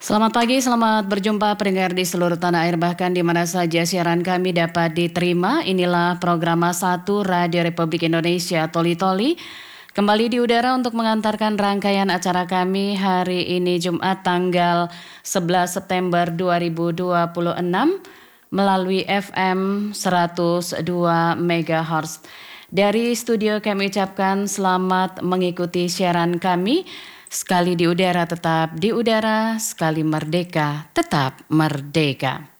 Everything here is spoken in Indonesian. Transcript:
Selamat pagi, selamat berjumpa pendengar di seluruh tanah air bahkan di mana saja siaran kami dapat diterima. Inilah program 1 Radio Republik Indonesia Toli Toli. Kembali di udara untuk mengantarkan rangkaian acara kami hari ini Jumat tanggal 11 September 2026 melalui FM 102 MHz. Dari studio kami ucapkan selamat mengikuti siaran kami. Sekali di udara tetap di udara, sekali merdeka tetap merdeka.